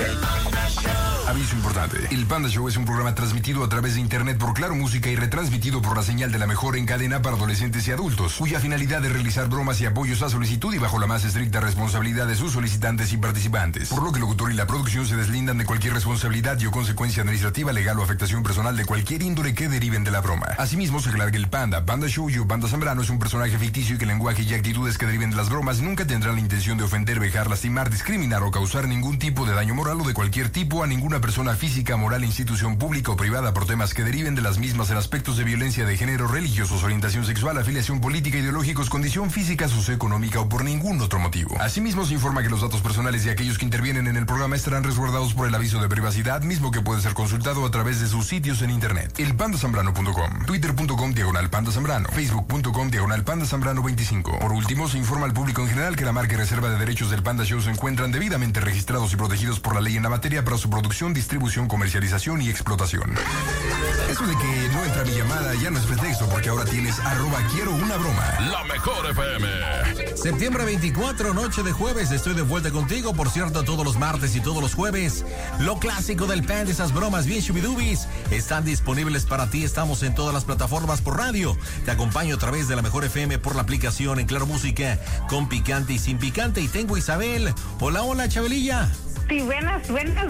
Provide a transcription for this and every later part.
Aviso importante. El Panda Show es un programa transmitido a través de internet por Claro Música y retransmitido por la señal de la mejor en cadena para adolescentes y adultos, cuya finalidad es realizar bromas y apoyos a solicitud y bajo la más estricta responsabilidad de sus solicitantes y participantes. Por lo que el locutor y la producción se deslindan de cualquier responsabilidad y o consecuencia administrativa, legal o afectación personal de cualquier índole que deriven de la broma. Asimismo, se aclara que el Panda Show y Panda Zambrano es un personaje ficticio y que el lenguaje y actitudes que deriven de las bromas nunca tendrán la intención de ofender, vejar, lastimar, discriminar o causar ningún tipo de daño moral o de cualquier tipo a ninguna persona física, moral, institución pública o privada por temas que deriven de las mismas en aspectos de violencia de género, religiosos, orientación sexual, afiliación política, ideológicos, condición física, socioeconómica o por ningún otro motivo. Asimismo, se informa que los datos personales de aquellos que intervienen en el programa estarán resguardados por el aviso de privacidad, mismo que puede ser consultado a través de sus sitios en internet. elpandasambrano.com, twitter.com/pandazambrano, facebook.com/pandazambrano25. Por último, se informa al público en general que la marca y reserva de derechos del Panda Show se encuentran debidamente registrados y protegidos por la ley en la materia para su producción, distribución, comercialización y explotación. Eso de que no entra mi llamada ya no es pretexto, porque ahora tienes @quiero una broma. La mejor FM. Septiembre 24, noche de jueves, estoy de vuelta contigo. Por cierto, todos los martes y todos los jueves, lo clásico del Panda, esas bromas bien shubidubis, están disponibles para ti. Estamos en todas las plataformas por radio. Te acompaño a través de la mejor FM por la aplicación en Claro Música, con picante y sin picante. Y tengo a Isabel. Hola, hola, Chabelilla. Sí, buenas.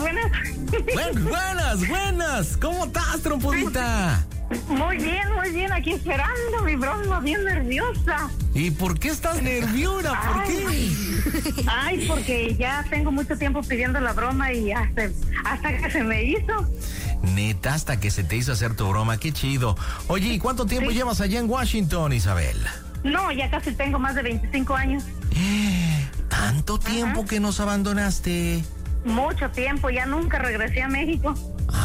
Buenas. ¿Cómo estás, trompudita? Muy bien, aquí esperando mi broma, bien nerviosa. ¿Y por qué estás nerviosa? ¿Por qué? Ay, porque ya tengo mucho tiempo pidiendo la broma y hasta que se me hizo. Neta, hasta que se te hizo hacer tu broma, qué chido. Oye, ¿y cuánto tiempo llevas allá en Washington, Isabel? No, ya casi tengo más de 25 años. ¿Tanto tiempo que nos abandonaste? Mucho tiempo, ya nunca regresé a México.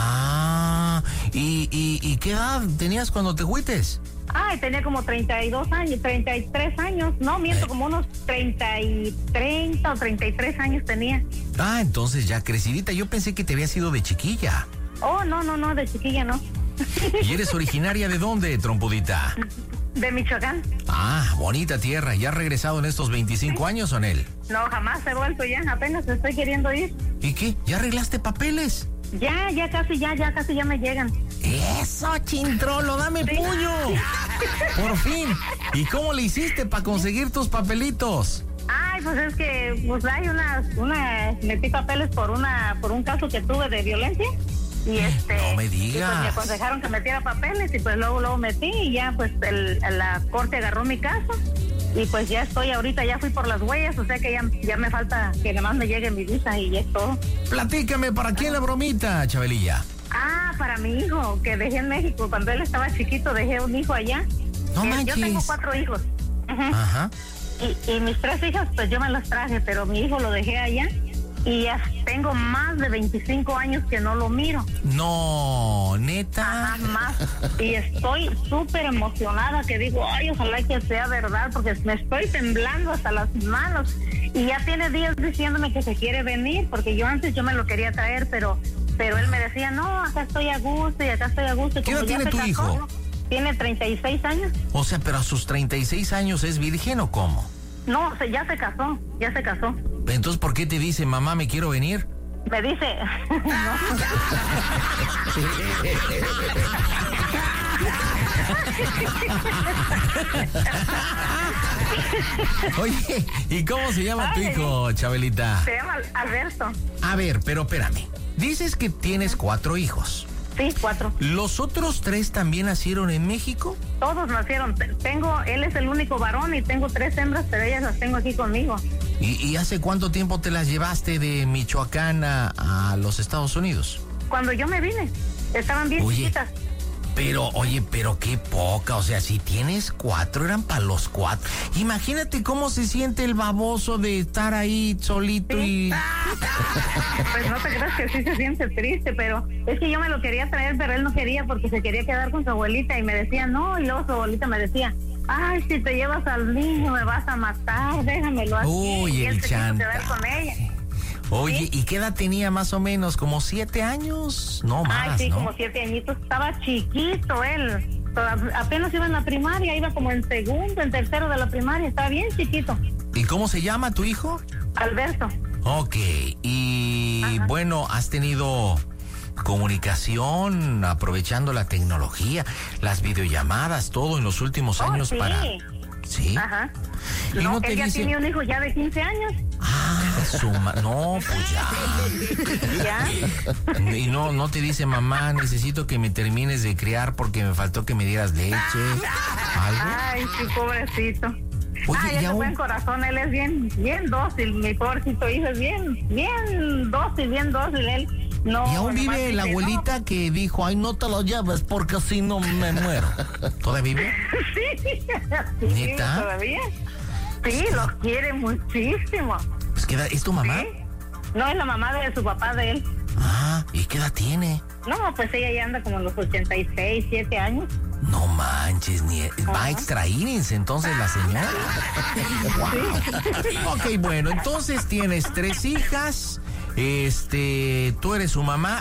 ¿Y qué edad tenías cuando te fuites? Ay, tenía como 32 años, 33 años. No, miento, como unos 30 o 33 años tenía. Entonces ya crecidita. Yo pensé que te había sido de chiquilla. Oh, no, de chiquilla no. ¿Y eres originaria de dónde, trompudita? De Michoacán. Bonita tierra. ¿Ya has regresado en estos 25 años, Onel? No, jamás he vuelto ya. Apenas estoy queriendo ir. ¿Y qué? ¿Ya arreglaste papeles? Ya casi ya me llegan. ¡Eso, chintrolo! ¡Dame puño! ¡Por fin! ¿Y cómo le hiciste para conseguir tus papelitos? Ay, pues es que hay metí papeles por un caso que tuve de violencia. Y no me digas. Y pues me aconsejaron que metiera papeles y pues luego metí y ya pues la corte agarró mi caso y pues ya estoy ahorita, ya fui por las huellas, o sea que ya me falta que nada más me llegue mi visa y ya es todo. Platícame, ¿para quién la bromita, Chabelilla? Para mi hijo, que dejé en México. Cuando él estaba chiquito dejé un hijo allá. No manches. Yo tengo 4 hijos. Ajá. Y mis 3 hijas pues yo me las traje, pero mi hijo lo dejé allá. Y ya tengo más de 25 años que no lo miro. No, neta. Más. Y estoy súper emocionada que digo, ay, ojalá que sea verdad, porque me estoy temblando hasta las manos. Y ya tiene días diciéndome que se quiere venir, porque antes yo me lo quería traer, pero él me decía, no, acá estoy a gusto y acá estoy a gusto. ¿Qué edad tiene tu hijo? Tiene 36 años. O sea, pero a sus 36 años es virgen ¿o cómo? No, ya se casó. Entonces, ¿por qué te dice, mamá, me quiero venir? Me dice... Oye, ¿y cómo se llama tu hijo, Chabelita? Se llama Alberto. A ver, pero espérame. Dices que tienes 4 hijos. Sí, 4. ¿Los otros 3 también nacieron en México? Todos nacieron. Él es el único varón y tengo 3 hembras, pero ellas las tengo aquí conmigo. ¿Y hace cuánto tiempo te las llevaste de Michoacán a los Estados Unidos? Cuando yo me vine, estaban bien chiquitas. Pero qué poca, o sea, si tienes 4, eran para los 4. Imagínate cómo se siente el baboso de estar ahí solito y... Pues no te creas que sí se siente triste, pero es que yo me lo quería traer, pero él no quería porque se quería quedar con su abuelita y me decía no, y luego su abuelita me decía, ay, si te llevas al niño me vas a matar, déjamelo así. Uy, y él el se quiso chanta. quedar con ella. Oye, ¿Sí? ¿Y qué edad tenía más o menos? ¿Como 7 años? No más, Ay, sí, ¿no? como 7 añitos. Estaba chiquito él. Apenas iba en la primaria, iba como en segundo, en tercero de la primaria. Estaba bien chiquito. ¿Y cómo se llama tu hijo? Alberto. Ok, y bueno, ¿has tenido comunicación aprovechando la tecnología, las videollamadas, todo en los últimos años sí. para... ¿Sí? Ajá. Y no te ella dice... tiene un hijo ya de 15 años. No, pues ya. ¿Ya? Y no te dice, mamá, necesito que me termines de criar porque me faltó que me dieras leche. ¿Algo? Ay, sí, pobrecito. Oye, ese buen corazón, él es bien dócil, mi pobrecito hijo es bien dócil, él. No, y aún vive la abuelita no. que dijo, ay, no te lo lleves porque si no me muero. ¿Todavía vive? Sí, ¿Neta? ¿Todavía? Sí, los quiere muchísimo. Pues, ¿qué edad es tu mamá? ¿Sí? No, es la mamá de su papá de él. Ah, ¿y qué edad tiene? No, pues ella ya anda como en los 86, 7 años. No manches, va a extra innings entonces la señora. Wow. Ok, bueno, entonces tienes 3 hijas. Tú eres su mamá,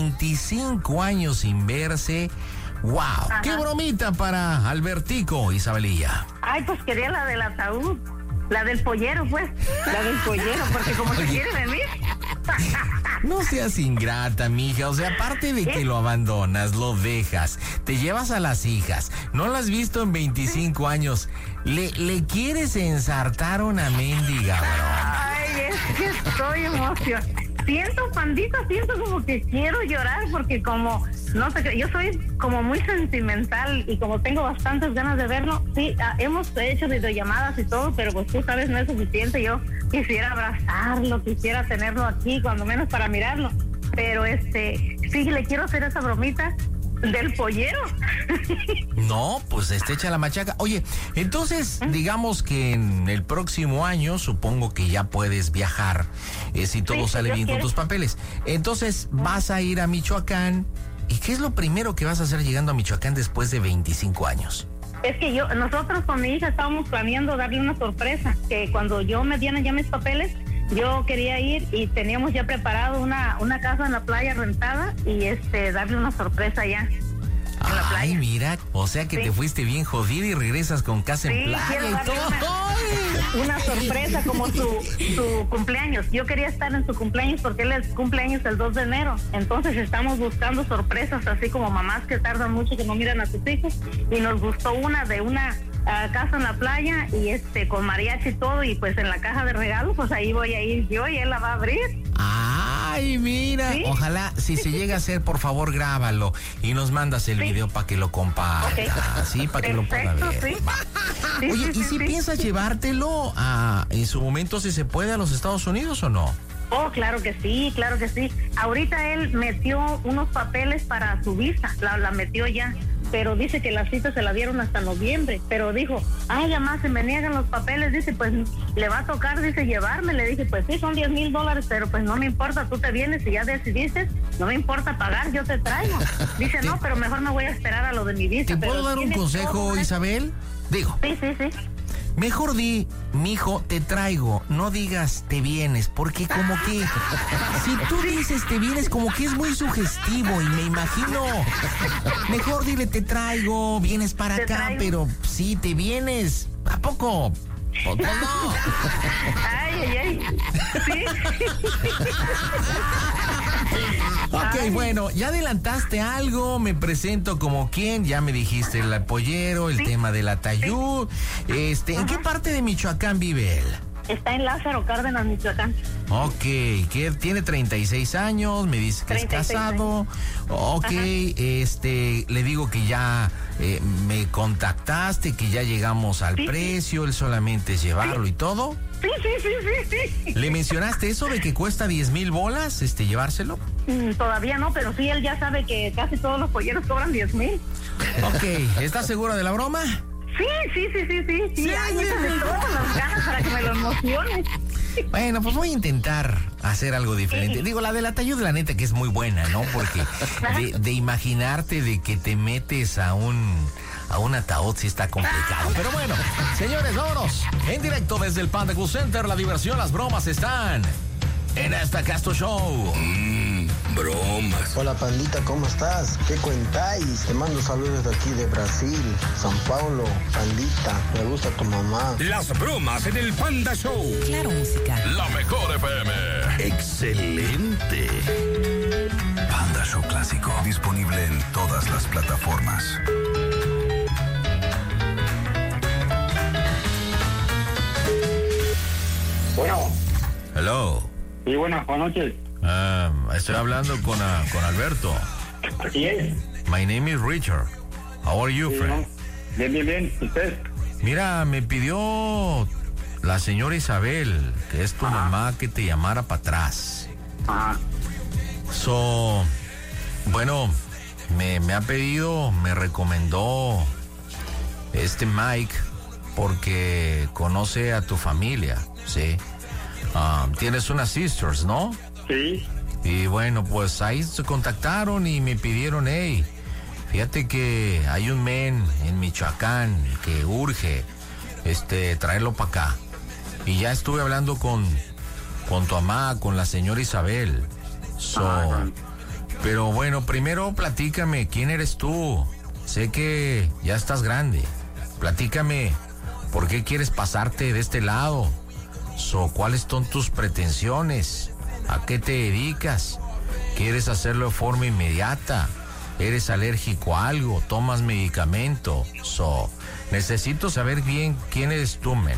25 años sin verse. ¡Wow! Ajá. ¡Qué bromita para Albertico, Isabelilla! Ay, pues quería la del ataúd. La del pollero, pues. La del pollero, porque como se quiere venir. No seas ingrata, mija. O sea, aparte de que lo abandonas, lo dejas, te llevas a las hijas, no las has visto en 25 años, le quieres ensartar una mendiga, bro. Ay, es que estoy emocionada. Siento, pandita, siento como que quiero llorar porque como, no sé, yo soy como muy sentimental y como tengo bastantes ganas de verlo, sí, hemos hecho videollamadas y todo, pero pues tú sabes, no es suficiente. Yo quisiera abrazarlo, quisiera tenerlo aquí, cuando menos para mirarlo, pero sí, le quiero hacer esa bromita del pollero. No, pues echa la machaca. Oye, entonces, digamos que en el próximo año, supongo que ya puedes viajar, si todo sale bien con tus papeles. Entonces, vas a ir a Michoacán. ¿Y qué es lo primero que vas a hacer llegando a Michoacán después de 25 años? Es que nosotros con mi hija estábamos planeando darle una sorpresa, que cuando yo me dieran ya mis papeles, yo quería ir y teníamos ya preparado una casa en la playa rentada y darle una sorpresa allá en la playa. Ay, mira, o sea que te fuiste bien jodida y regresas con casa en playa y todo. Una sorpresa como su cumpleaños. Yo quería estar en su cumpleaños porque él es cumpleaños el 2 de enero. Entonces estamos buscando sorpresas así como mamás que tardan mucho que no miran a sus hijos y nos gustó una casa en la playa y con mariachi y todo, y pues en la caja de regalos pues ahí voy a ir yo y él la va a abrir. Ay, mira, ¿sí? Ojalá si se llega a hacer, por favor grábalo y nos mandas el video para que lo compartas, sí, para que lo pueda ver. Sí. Oye, ¿y si piensas llevártelo en su momento, si se puede, a los Estados Unidos o no? Oh, claro que sí. Ahorita él metió unos papeles para su visa, la metió ya, pero dice que la cita se la dieron hasta noviembre, pero dijo, ay, además se me niegan los papeles, dice, pues le va a tocar, dice, llevarme. Le dije, pues sí, son $10,000, pero pues no me importa, tú te vienes y ya decidiste, no me importa pagar, yo te traigo. Dice, no, pero mejor me voy a esperar a lo de mi visa. ¿Te puedo dar un consejo, Isabel? Digo. Sí. Mejor di, mijo, te traigo, no digas te vienes, porque como que si tú dices te vienes, como que es muy sugestivo y me imagino. Mejor dile te traigo, vienes para acá, pero sí te vienes. ¿A poco? Pues no. Ay. Sí. Ok, bueno, ya adelantaste algo, me presento como quien, ya me dijiste el pollero, el tema del atayú. ¿En qué parte de Michoacán vive él? Está en Lázaro Cárdenas, Michoacán. Ok, que tiene 36 años, me dice que es casado. Ok, le digo que ya me contactaste, que ya llegamos al precio, él solamente es llevarlo y todo. Sí. ¿Le mencionaste eso de que cuesta 10,000 bolas llevárselo? Todavía no, pero sí, él ya sabe que casi todos los polleros cobran 10,000. Ok, ¿estás segura de la broma? Sí. Ay, échale todas las ganas para que me lo emociones. Bueno, pues voy a intentar hacer algo diferente. Sí. Digo, la del atayud, la neta, que es muy buena, ¿no? Porque de imaginarte de que te metes a un ataúd sí está complicado. Pero bueno, señores, vámonos. En directo desde el Panda Cool Center, la diversión, las bromas están en esta Casto Show. bromas. Hola pandita, ¿cómo estás? ¿Qué cuentáis? Te mando saludos de aquí de Brasil, São Paulo. Pandita, me gusta tu mamá. Las bromas en el Panda Show. Claro, música. La mejor FM. Excelente. Panda Show Clásico, disponible en todas las plataformas. Bueno. Hello. Sí, buenas noches. Estoy hablando con Alberto. Así es. My name is Richard. How are you, Sí, friend? ¿no? Bien. ¿Usted? Mira, me pidió la señora Isabel, que es tu mamá, que te llamara para atrás. Ajá. Bueno, me ha pedido, me recomendó Mike, porque conoce a tu familia, ¿sí? Tienes unas sisters, ¿no? Sí. Y bueno, pues ahí se contactaron y me pidieron, hey, fíjate que hay un men en Michoacán que urge traerlo para acá. Y ya estuve hablando con tu mamá, con la señora Isabel. Pero bueno, primero platícame, ¿quién eres tú? Sé que ya estás grande. Platícame, ¿por qué quieres pasarte de este lado? ¿Cuáles son tus pretensiones? ¿A qué te dedicas? ¿Quieres hacerlo de forma inmediata? ¿Eres alérgico a algo? ¿Tomas medicamento? Necesito saber bien quién eres tú, men.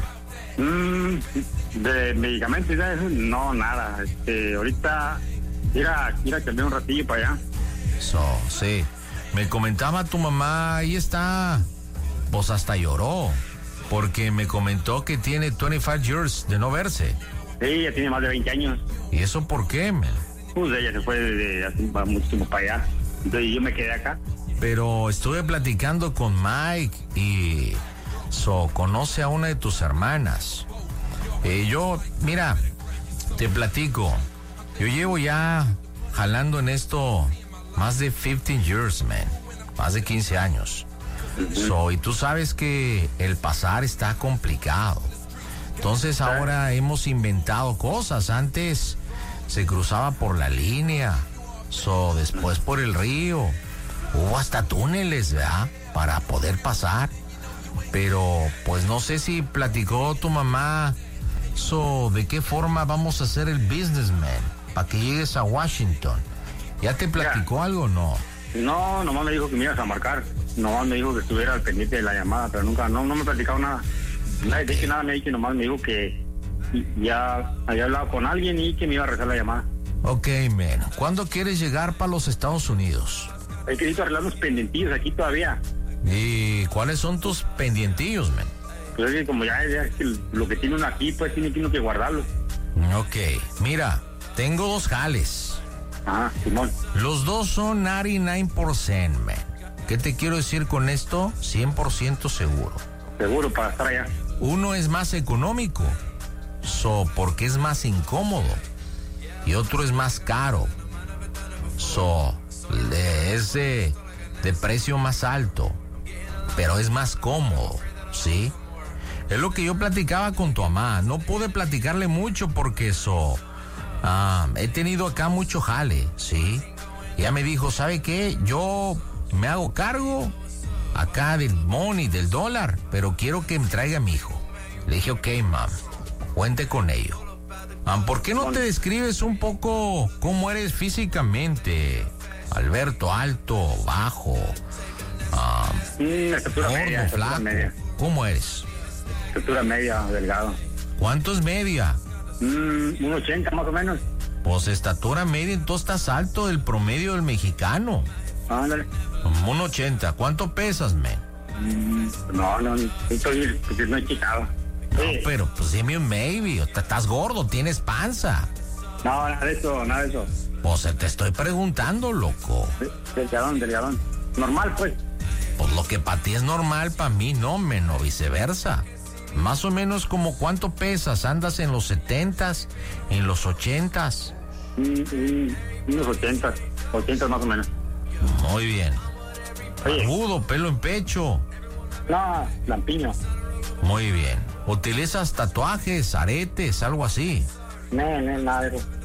De medicamentos ya eso, no, nada. Ahorita ir a cambiar un ratillo para allá. Sí. Me comentaba tu mamá, ahí está. Pues hasta lloró. Porque me comentó que tiene 25 years de no verse. Sí, ella tiene más de 20 años. ¿Y eso por qué, men? Pues ella se fue de hace mucho tiempo para allá. Entonces yo me quedé acá. Pero estuve platicando con Mike y conoce a una de tus hermanas. Mira, te platico. Yo llevo ya jalando en esto más de 15 years, man. Más de 15 años. Y tú sabes que el pasar está complicado. Entonces ahora hemos inventado cosas. Antes se cruzaba por la línea, después por el río. Hubo hasta túneles, ¿verdad? Para poder pasar. Pero pues no sé si platicó tu mamá de qué forma vamos a hacer el businessman para que llegues a Washington. ¿Ya te platicó algo o no? No, nomás me dijo que me ibas a marcar. Nomás me dijo que estuviera al pendiente de la llamada, pero nunca, no me ha platicado nada. Nadie dice nada, nomás me dijo que ya había hablado con alguien y que me iba a rezar la llamada. Ok, man. ¿Cuándo quieres llegar para los Estados Unidos? He querido arreglar unos pendientillos aquí todavía. ¿Y cuáles son tus pendientillos, man? Pues es que como ya es que lo que tiene uno aquí, pues tiene que guardarlo. Ok, mira, tengo 2 jales. Simón. Los 2 son 99%, man. ¿Qué te quiero decir con esto? 100% seguro. Seguro para estar allá. Uno es más económico, porque es más incómodo. Y otro es más caro. Es de precio más alto, pero es más cómodo, ¿sí? Es lo que yo platicaba con tu mamá. No pude platicarle mucho porque he tenido acá mucho jale, ¿sí? Ella me dijo, ¿sabe qué? Yo me hago cargo acá del money, del dólar, pero quiero que me traiga a mi hijo. Le dije, ok, mam, cuente con ello. ¿Por qué no te describes un poco cómo eres físicamente, Alberto? Alto, bajo, estatura gordo, media, flaco. media. ¿Cómo eres? Estatura media, delgado. ¿Cuánto es media? 1.80 más o menos. Pues estatura media, entonces estás alto del promedio del mexicano. Ándale. 1.80. ¿Cuánto pesas, men? No estoy, porque no he quitado. No, pero pues dime un maybe. Estás gordo, tienes panza. No, nada de eso. Pues te estoy preguntando, loco. Delgadón. Normal, pues. Pues lo que para ti es normal, para mí no, men, o viceversa. Más o menos como cuánto pesas. ¿Andas en los 70s, en los 80s? Unos 80 más o menos. Muy bien. Oye. Agudo, pelo en pecho. No, lampiño. Muy bien. ¿Utilizas tatuajes, aretes, algo así? No, nada de eso.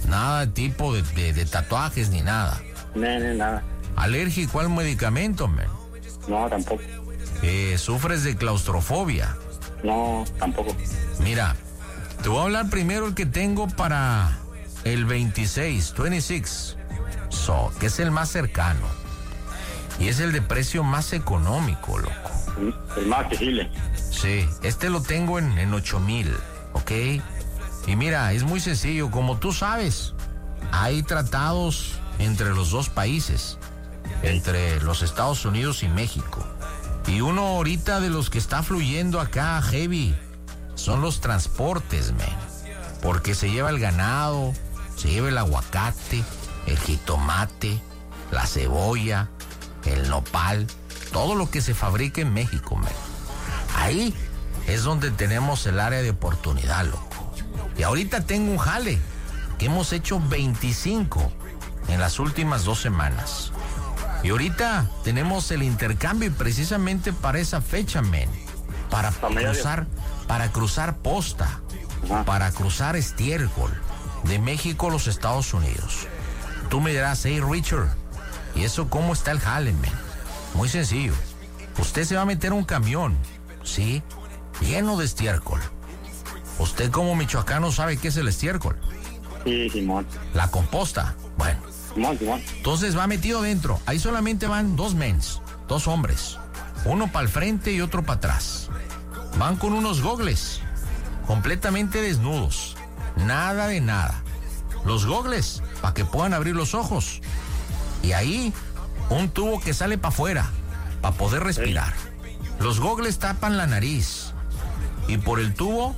Nada de tipo de tatuajes ni nada. Nada. ¿Alérgico al medicamento, man? No, tampoco. ¿Sufres de claustrofobia? No, tampoco. Mira, te voy a hablar primero el que tengo para el 26, que es el más cercano. Y es el de precio más económico, loco. El más accesible. Sí, este lo tengo en 8,000, ¿ok? Y mira, es muy sencillo. Como tú sabes, hay tratados entre los dos países, entre los Estados Unidos y México. Y uno ahorita de los que está fluyendo acá, heavy, son los transportes, man. Porque se lleva el ganado, se lleva el aguacate, el jitomate, la cebolla, el nopal, todo lo que se fabrica en México, man. Ahí es donde tenemos el área de oportunidad, loco. Y ahorita tengo un jale que hemos hecho 25 en las últimas 2 semanas. Y ahorita tenemos el intercambio y precisamente para esa fecha, men, para cruzar posta, para cruzar estiércol de México a los Estados Unidos. Tú me dirás, hey Richard, ¿y eso cómo está el jale, men? Muy sencillo. Usted se va a meter un camión, ¿sí? Lleno de estiércol. Usted como michoacano sabe qué es el estiércol. Sí, Simón. La composta. Bueno. Simón. Entonces va metido dentro. Ahí solamente van 2 mens, 2 hombres. Uno para el frente y otro para atrás. Van con unos gogles, completamente desnudos. Nada de nada. Los gogles, para que puedan abrir los ojos. Y ahí, un tubo que sale para afuera, para poder respirar. Los gogles tapan la nariz. Y por el tubo...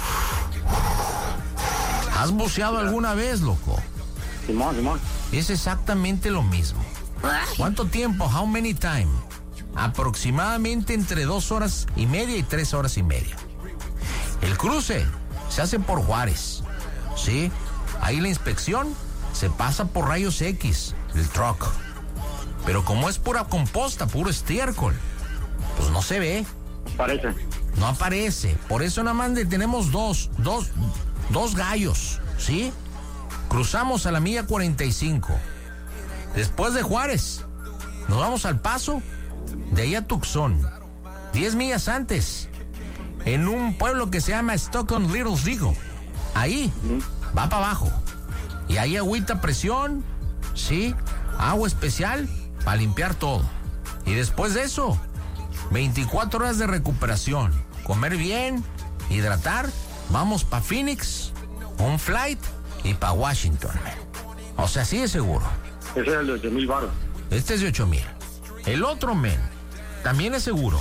¿Has buceado alguna vez, loco? Simón. Es exactamente lo mismo. ¿Cuánto tiempo? How many time? Aproximadamente entre 2 horas y media y 3 horas y media. El cruce se hace por Juárez, ¿sí? Ahí la inspección se pasa por rayos X, el truck. Pero como es pura composta, puro estiércol, pues no se ve. No aparece. Por eso nada más tenemos dos gallos, ¿sí? Cruzamos a la milla 45. Después de Juárez, nos vamos al Paso, de ahí a Tucson. 10 millas antes, en un pueblo que se llama Stockton Little Eagle. Ahí, va para abajo. Y ahí agüita presión, ¿sí? Agua especial para limpiar todo. Y después de eso, 24 horas de recuperación. Comer bien, hidratar. Vamos para Phoenix, un flight y para Washington. O sea, sí es seguro. Ese es el de 8,000 baros. Este es de 8,000. El otro, men, también es seguro.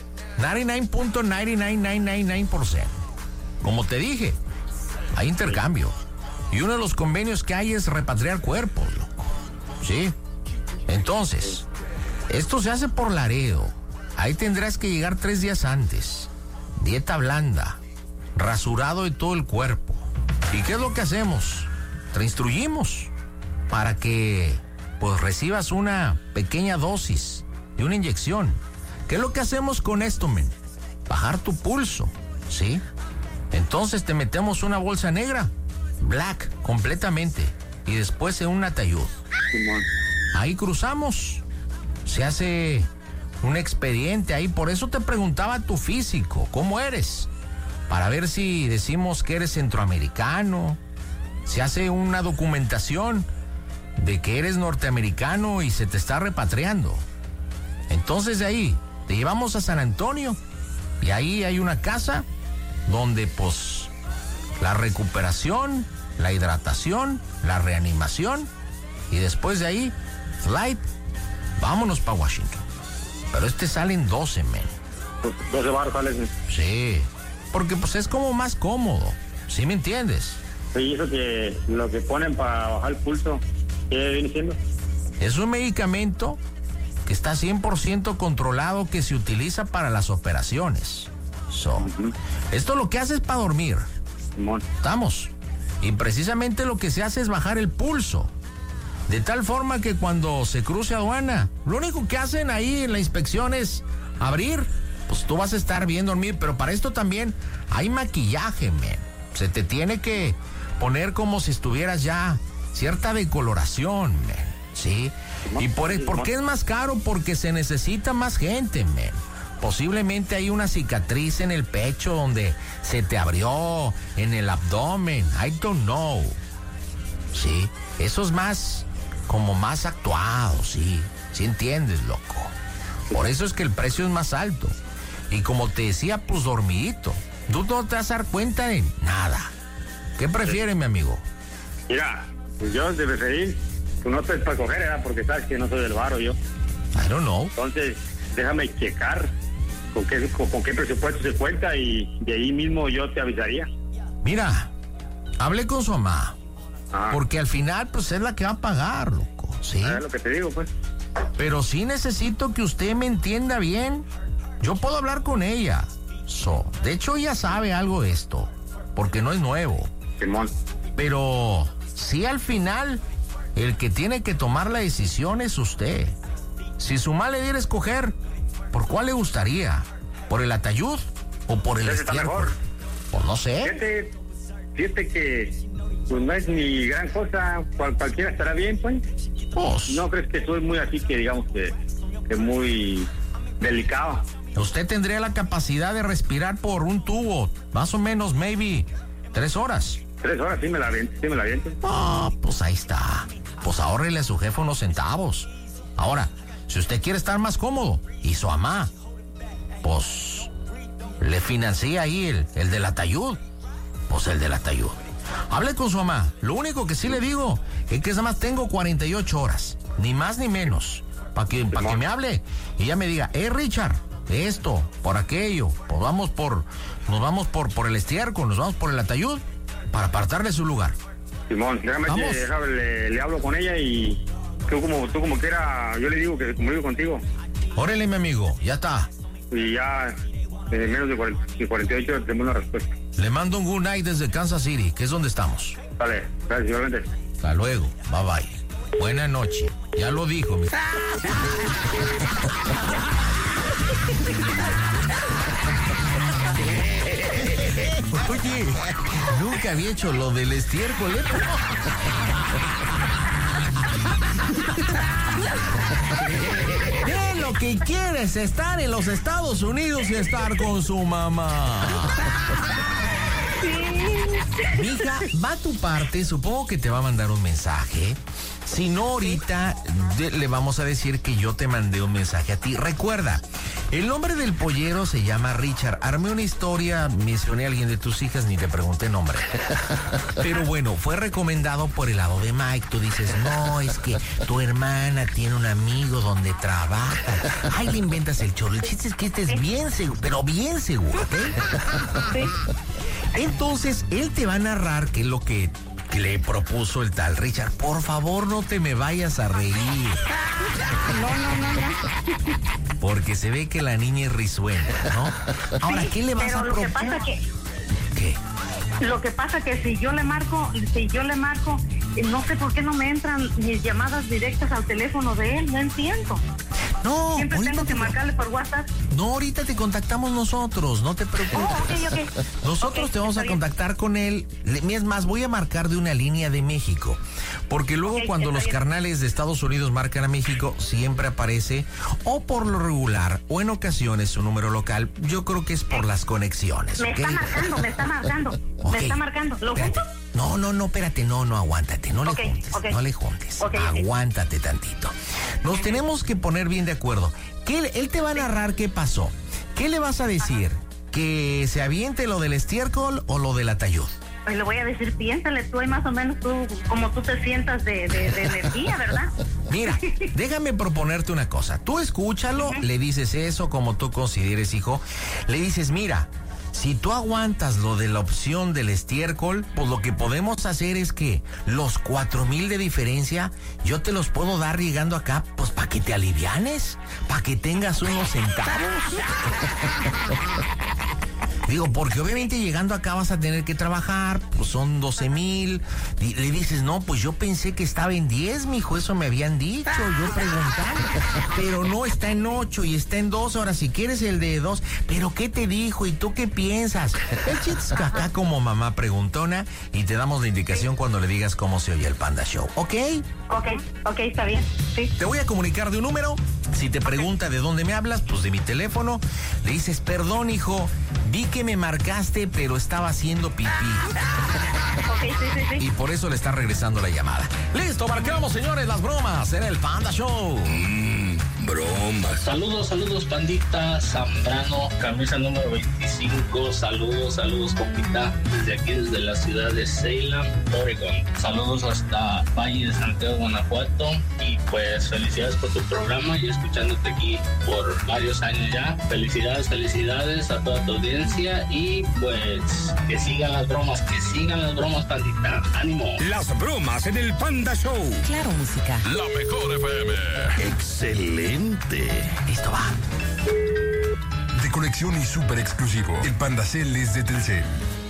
99.99999%. Como te dije, hay intercambio. Y uno de los convenios que hay es repatriar cuerpos, loco. ¿Sí? Entonces, esto se hace por Laredo. Ahí tendrás que llegar 3 días antes. Dieta blanda. Rasurado de todo el cuerpo. ¿Y qué es lo que hacemos? Te instruimos para que pues recibas una pequeña dosis de una inyección. ¿Qué es lo que hacemos con esto, men? Bajar tu pulso, ¿sí? Entonces te metemos una bolsa negra, black, completamente, y después en un ataúd. Ahí cruzamos. Se hace un expediente ahí. Por eso te preguntaba tu físico, ¿cómo eres? Para ver si decimos que eres centroamericano. Se hace una documentación de que eres norteamericano y se te está repatriando. Entonces de ahí te llevamos a San Antonio y ahí hay una casa donde pues la recuperación, la hidratación, la reanimación y después de ahí flight, vámonos para Washington. Pero salen 12, men. 12 baros salen. Sí, porque pues es como más cómodo, ¿sí me entiendes? Sí, eso que lo que ponen para bajar el pulso, ¿qué viene siendo? Es un medicamento que está 100% controlado, que se utiliza para las operaciones. Esto lo que hace es para dormir. ¿Estamos? Y precisamente lo que se hace es bajar el pulso. De tal forma que cuando se cruce aduana, lo único que hacen ahí en la inspección es abrir. Pues tú vas a estar bien dormir, pero para esto también hay maquillaje, men. Se te tiene que poner como si estuvieras ya cierta decoloración, man, ¿sí? ¿Y por qué es más caro? Porque se necesita más gente, man. Posiblemente hay una cicatriz en el pecho donde se te abrió, en el abdomen, I don't know. Sí, eso es más, como más actuado, sí. ¿Sí entiendes, loco? Por eso es que el precio es más alto. Y como te decía, pues dormidito. Tú no te vas a dar cuenta de nada. ¿Qué prefieres, mi amigo? Mira, pues yo de preferir, tú no estés para coger, ¿verdad? Porque sabes que no soy del varo yo. I don't know. Entonces, déjame checar con qué presupuesto se cuenta y de ahí mismo yo te avisaría. Mira, hablé con su mamá. Ajá. Porque al final, pues es la que va a pagar, loco, ¿sí? Es lo que te digo, pues. Pero sí necesito que usted me entienda bien. Yo puedo hablar con ella. De hecho, ella sabe algo de esto, porque no es nuevo. Simón. Pero sí, al final, el que tiene que tomar la decisión es usted. Si su mamá le diera a escoger, ¿por cuál le gustaría? ¿Por el atayud o por el estiércol? Mejor. Pues no sé. Fíjate que pues no es ni gran cosa, cualquiera estará bien, pues. Pues, ¿No crees que soy muy así que digamos que muy delicado? usted tendría la capacidad de respirar por un tubo, más o menos, maybe 3 horas. 3 horas, sí me la aviento. Ah, pues ahí está. Pues ahórrele a su jefe unos centavos. Ahora, si usted quiere estar más cómodo, y su mamá, pues le financia ahí el del atayud. Pues el del atayud. Hable con su mamá. Lo único que sí le digo es que nada más tengo 48 horas. Ni más ni menos. Para que me hable y ella me diga, Richard, esto, por aquello. Pues nos vamos por el estiércol, nos vamos por el atayud para apartarle su lugar. Simón, déjame que le hablo con ella y tú como quiera, yo le digo que como digo contigo. Órale, mi amigo, ya está. Y ya en menos de 48 horas tenemos una respuesta. Le mando un good night desde Kansas City, que es donde estamos. Vale, gracias, igualmente. Hasta luego, bye bye. Buena noche. Ya lo dijo, mi... Oye, nunca había hecho lo del estiércol, ¿eh? Lo que quiere es estar en los Estados Unidos y estar con su mamá. Mija, va a tu parte, supongo que te va a mandar un mensaje. Si no, ahorita le vamos a decir que yo te mandé un mensaje a ti. Recuerda, el nombre del pollero se llama Richard. Armé una historia, mencioné a alguien de tus hijas, ni te pregunté nombre. Pero bueno, fue recomendado por el lado de Mike. Tú dices, no, es que tu hermana tiene un amigo donde trabaja. Ay, le inventas el chorro. El chiste es que estés bien seguro, pero bien seguro, ¿ok? Sí. Entonces, él te va a narrar qué es lo que le propuso el tal Richard. Por favor, no te me vayas a reír. No. Porque se ve que la niña es risueña, ¿no? Ahora, ¿qué le vas a proponer? Pero lo que pasa que... ¿Qué? Lo que pasa que si yo le marco, no sé por qué no me entran mis llamadas directas al teléfono de él, no entiendo. No, siempre tengo que marcarle por WhatsApp. No, ahorita te contactamos nosotros, no te preocupes. Okay. Nosotros te vamos a contactar con él. Es más, voy a marcar de una línea de México. Porque luego cuando los carnales de Estados Unidos marcan a México, siempre aparece, o por lo regular, o en ocasiones su número local. Yo creo que es por las conexiones. Me está marcando. Okay. Me está marcando. ¿Lo junto? No, espérate, no, aguántate, no le juntes, aguántate tantito. Nos tenemos que poner bien de acuerdo. Él te va a narrar qué pasó. ¿Qué le vas a decir? ¿Que se aviente lo del estiércol o lo del atayud? Pues le voy a decir, piénsale tú y más o menos como tú te sientas de energía, ¿verdad? Mira, déjame proponerte una cosa. Tú escúchalo, le dices eso como tú consideres, hijo. Le dices, mira, si tú aguantas lo de la opción del estiércol, pues lo que podemos hacer es que los 4,000 de diferencia, yo te los puedo dar llegando acá, pues para que te alivianes, para que tengas unos centavos. Digo, porque obviamente llegando acá vas a tener que trabajar, pues son 12,000. Y le dices, no, pues yo pensé que estaba en 10, mijo, eso me habían dicho, yo preguntando. Pero no, está en 8 y está en 2 horas, si quieres el de 2. ¿Pero qué te dijo? ¿Y tú qué piensas? El chiste es que acá como mamá preguntona y te damos la indicación cuando le digas cómo se oye el Panda Show, ¿ok? Ok, está bien, sí. Te voy a comunicar de un número. Si te pregunta de dónde me hablas, pues de mi teléfono. Le dices, perdón, hijo, vi que me marcaste, pero estaba haciendo pipí. Ok, sí. Y por eso le está regresando la llamada. Listo, marcamos, señores, las bromas en el Panda Show. Bromas. Saludos, pandita. Zambrano, camisa número 25. Saludos, compita. Desde aquí, desde la ciudad de Salem, Oregon. Saludos hasta Valle de Santiago, Guanajuato. Y pues felicidades por tu programa y escuchándote aquí por varios años ya. Felicidades a toda tu audiencia. Y pues que sigan las bromas, pandita. Ánimo. Las bromas en el Panda Show. Claro, música. La mejor FM. Excelente. Listo, va. De conexión y súper exclusivo. El Pandacel es de Telcel.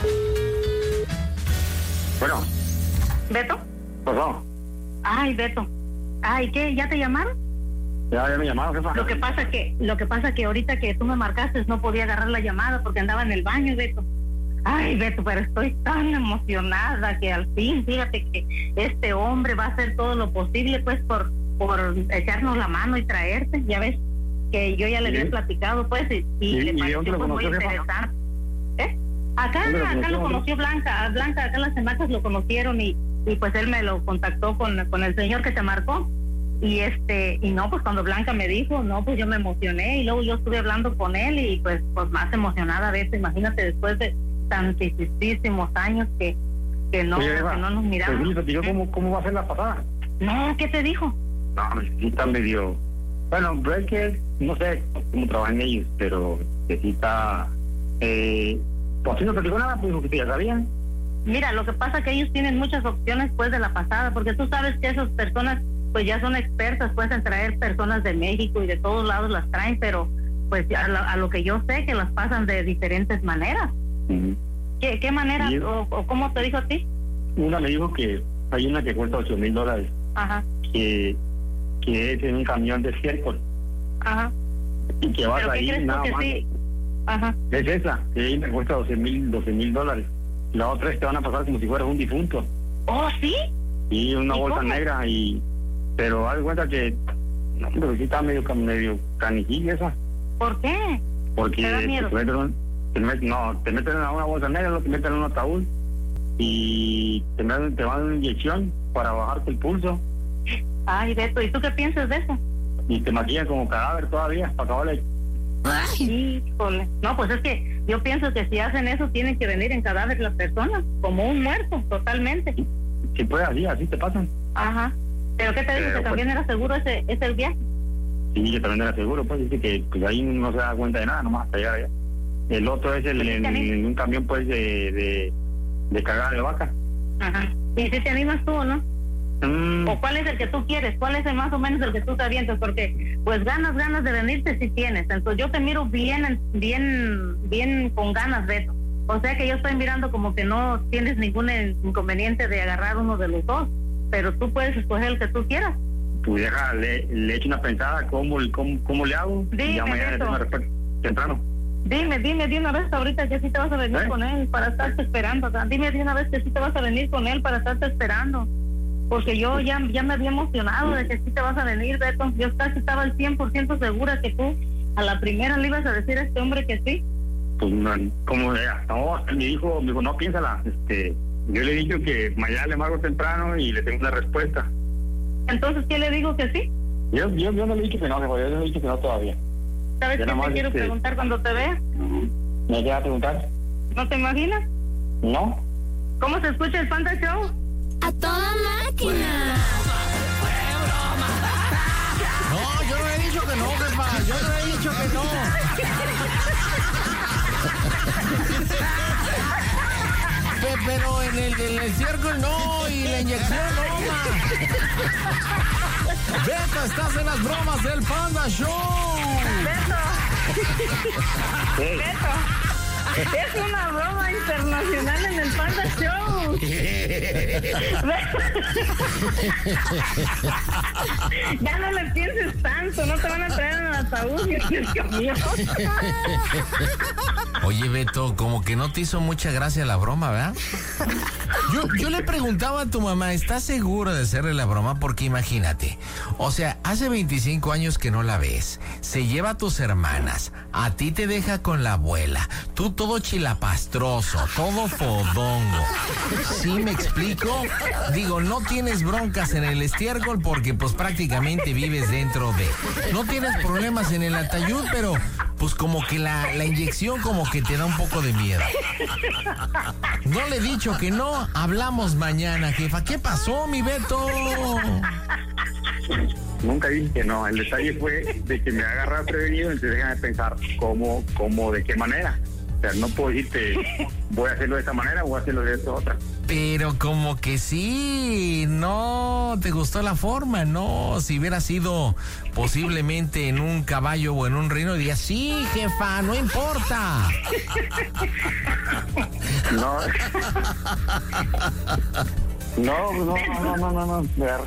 Bueno, ¿Beto? pasó. Ay, Beto. Ay, ¿qué? ¿Ya te llamaron? Ya me llamaron, jefa. Lo que pasa que ahorita que tú me marcaste no podía agarrar la llamada porque andaba en el baño, Beto. Ay, Beto, pero estoy tan emocionada que al fin, fíjate que este hombre va a hacer todo lo posible, pues, por echarnos la mano y traerte. Ya ves que yo ya le había platicado, pues, y le pareció pues, muy interesante. Acá lo conoció Blanca, acá en las semacas lo conocieron y pues él me lo contactó con el señor que te marcó. Y no, pues cuando Blanca me dijo, no, pues yo me emocioné y luego yo estuve hablando con él y pues más emocionada, Beto, imagínate después de tantísimos años que no nos miramos. ¿Cómo va a ser la pasada? No, ¿qué te dijo? No, sí está medio... Bueno, pero es que no sé cómo trabajan ellos, pero que sí está... pues si no te digo nada, pues que ya sabían. Mira, lo que pasa es que ellos tienen muchas opciones pues de la pasada, porque tú sabes que esas personas pues ya son expertas pues en traer personas de México y de todos lados las traen, pero pues a lo que yo sé que las pasan de diferentes maneras. Uh-huh. ¿Qué manera o cómo te dijo a ti? Una me dijo que hay una que cuesta $8,000. Ajá. Que es en un camión de estiércol. Ajá. Y que vas ahí nada más. Sí? Ajá. Es esa, que ahí me cuesta $12,000. La otra es que van a pasar como si fueras un difunto. ¿Oh, sí? Y una bolsa negra pero haz de cuenta que no, pero sí está medio canijilla esa. ¿Por qué? Porque ¿te da miedo? te meten en una bolsa negra, lo que meten en un ataúd y te van a dar una inyección para bajarte el pulso. Ay, Beto, ¿y tú qué piensas de eso? Y te maquillan como cadáver todavía para acabarle. Híjole. No, pues es que yo pienso que si hacen eso tienen que venir en cadáver las personas, como un muerto, totalmente. Si puede, así te pasan. Ajá. ¿Pero qué te dijo? ¿Que también era seguro ese viaje? Sí, que también era seguro, pues dice que pues, ahí no se da cuenta de nada, nomás hasta llegar allá. El otro es en un camión pues de cagada de vaca. Ajá. ¿Y si te animas tú o no? ¿O cuál es el que tú quieres? ¿Cuál es el más o menos el que tú te avientas? Porque pues ganas de venirte sí tienes. Entonces yo te miro bien con ganas, Beto. O sea que yo estoy mirando como que no tienes ningún inconveniente de agarrar uno de los dos, pero tú puedes escoger el que tú quieras. Pues deja, le echo una pensada, ¿cómo le hago? Dime, ya mañana le tengo una respuesta temprano. Dime de una vez ahorita que sí te vas a venir con él para estarte esperando. O sea, dime de una vez que sí te vas a venir con él para estarte esperando. Porque yo ya me había emocionado de que sí te vas a venir, Beto. Yo casi estaba al 100% segura que tú a la primera le ibas a decir a este hombre que sí. Pues como no, me dijo, no, piénsala. Yo le he dicho que mañana le marco temprano y le tengo una respuesta. Entonces, ¿qué le digo que sí? Yo no le he dicho que no, yo le he dicho que no todavía. ¿Sabes qué te quiero preguntar cuando te vea? ¿Me quieres preguntar? ¿No te imaginas? No. ¿Cómo se escucha el Panda Show? ¡A toda máquina! No, yo no he dicho que no, jefa. Yo no he dicho que no. Pero en el círculo no y la inyección no, ma. Beto, estás en las bromas del Panda Show. Beto. Hey. Beto. Es una broma internacional en el Panda Show. Ya no le pienses tanto, no te van a traer en el ataúd y en el camión. Oye, Beto, como que no te hizo mucha gracia la broma, ¿verdad? Yo le preguntaba a tu mamá, ¿estás seguro de hacerle la broma? Porque imagínate, o sea, hace 25 años que no la ves, se lleva a tus hermanas, a ti te deja con la abuela, tú todo chilapastroso, todo fodongo. ¿Sí me explico? Digo, no tienes broncas en el estiércol porque pues prácticamente vives dentro de... No tienes problemas en el atayud, pero pues como que la inyección como que te da un poco de miedo. No le he dicho que no, hablamos mañana, jefa. ¿Qué pasó, mi Beto? Nunca dije que no. El detalle fue de que me agarra prevenido, entonces déjame pensar cómo, de qué manera. O sea, no puedo decirte, voy a hacerlo de esta manera o voy a hacerlo de esta otra. Pero como que sí, no te gustó la forma, ¿no? Si hubiera sido posiblemente en un caballo o en un reino, dirías, sí, jefa, no importa. No. No.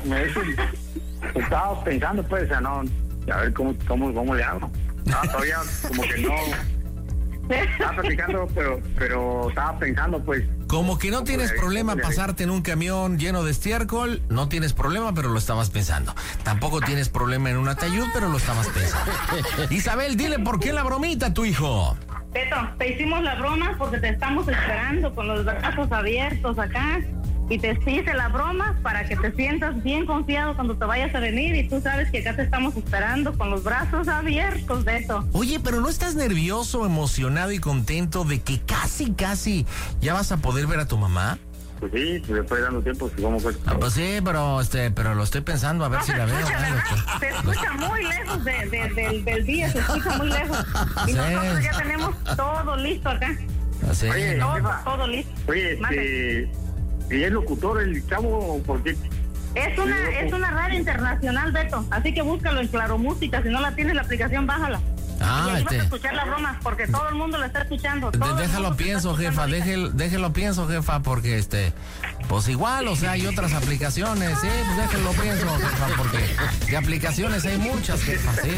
Estaba pensando, pues, o sea, no, a ver cómo le hago. Todavía como que no. Estaba platicando, pero estaba pensando, pues. Como que no tienes problema pasarte en un camión lleno de estiércol, no tienes problema, pero lo estabas pensando. Tampoco tienes problema en un atayud, pero lo estabas pensando. Isabel, dile por qué la bromita a tu hijo. Beto, te hicimos la broma porque te estamos esperando con los brazos abiertos acá. Y te hice la broma para que te sientas bien confiado cuando te vayas a venir. Y tú sabes que acá te estamos esperando con los brazos abiertos, Beto. Oye, pero ¿no estás nervioso, emocionado y contento de que casi ya vas a poder ver a tu mamá? Pues sí, después de dando tiempo, ¿cómo fue? Pues sí, pero lo estoy pensando a ver si la veo. Se escucha muy lejos del día, se escucha muy lejos. Y nosotros ya tenemos todo listo acá. ¿Sí? Oye, todo listo. Oye, ¿y es locutor el chavo? ¿Por qué? Es una radio internacional, Beto. Así que búscalo en Claro Música. Si no la tienes, la aplicación, bájala. Y ahí vas a escuchar las bromas, porque todo el mundo la está escuchando. Déjalo pienso, jefa, déjelo pienso, jefa, porque pues igual, o sea, hay otras aplicaciones, sí, pues déjelo pienso, jefa, porque de aplicaciones hay muchas, jefa, sí.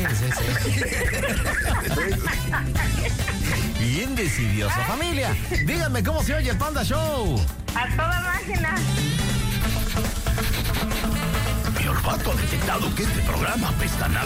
Bien decidioso. Familia, díganme cómo se oye el Panda Show. A toda máquina. Mi olfato ha detectado que este programa apesta a nada.